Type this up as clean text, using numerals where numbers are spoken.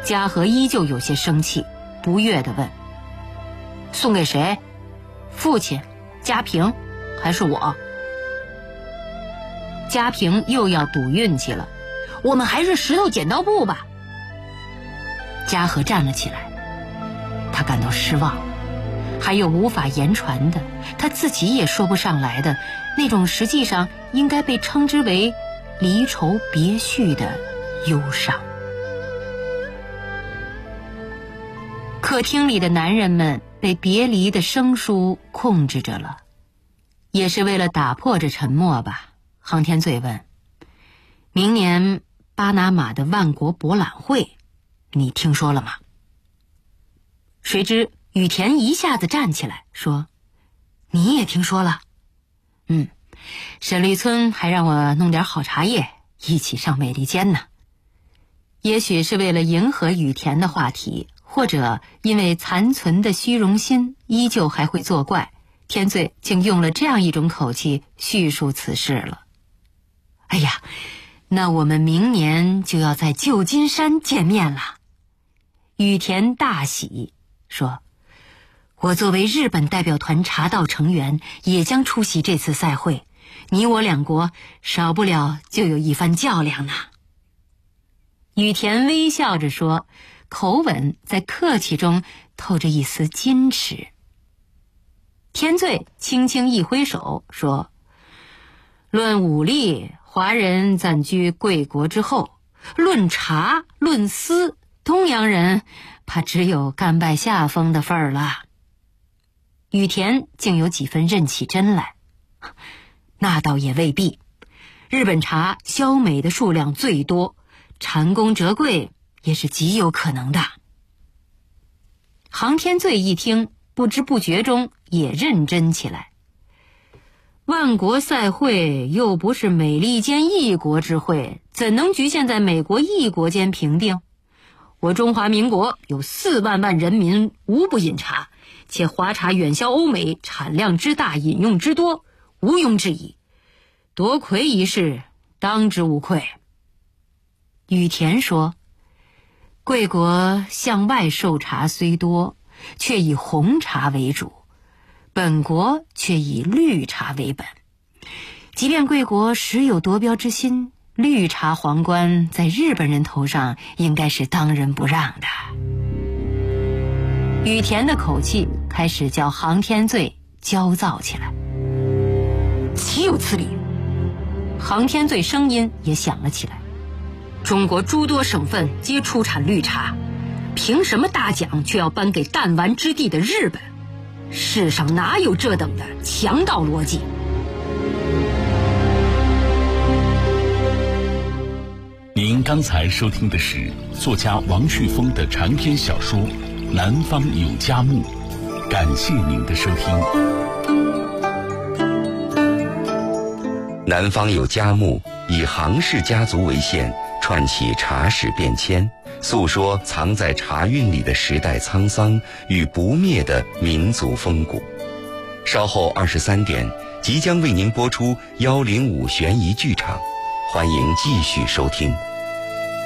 嘉禾依旧有些生气，不悦地问：送给谁？父亲、家平还是我？家平又要赌运气了，我们还是石头剪刀布吧。嘉禾站了起来，他感到失望，还有无法言传的，他自己也说不上来的那种实际上应该被称之为离愁别绪的忧伤。客厅里的男人们被别离的生疏控制着了，也是为了打破这沉默吧。航天罪问：明年巴拿马的万国博览会你听说了吗？谁知羽田一下子站起来说：你也听说了？沈立村还让我弄点好茶叶一起上美利坚呢。也许是为了迎合羽田的话题，或者因为残存的虚荣心依旧还会作怪，天罪竟用了这样一种口气叙述此事了。哎呀，那我们明年就要在旧金山见面了。羽田大喜，说：我作为日本代表团茶道成员，也将出席这次赛会，你我两国少不了就有一番较量呢。羽田微笑着说，口吻在客气中透着一丝矜持。天罪轻轻一挥手说：论武力，华人暂居贵国之后；论茶，论丝，东洋人怕只有甘拜下风的份儿了。羽田竟有几分认起真来：那倒也未必，日本茶销美的数量最多，蟾宫折桂也是极有可能的。航天罪一听，不知不觉中也认真起来。万国赛会又不是美利坚一国之会，怎能局限在美国一国间评定？我中华民国有4万万人民无不饮茶，且华茶远销欧美，产量之大，饮用之多，毋庸置疑。夺魁一事，当之无愧。羽田说：贵国向外售茶虽多，却以红茶为主，本国却以绿茶为本。即便贵国时有夺标之心，绿茶皇冠在日本人头上应该是当仁不让的。羽田的口气开始叫航天罪焦躁起来。岂有此理！航天罪声音也响了起来。中国诸多省份皆出产绿茶，凭什么大奖却要颁给弹丸之地的日本？世上哪有这等的强盗逻辑？ 您刚才收听的是作家王旭峰的长篇小说《南方有佳木》，感谢您的收听。 南方有佳木以杭氏家族为线，串起茶史变迁，诉说藏在茶韵里的时代沧桑与不灭的民族风骨。稍后23点即将为您播出105悬疑剧场，欢迎继续收听。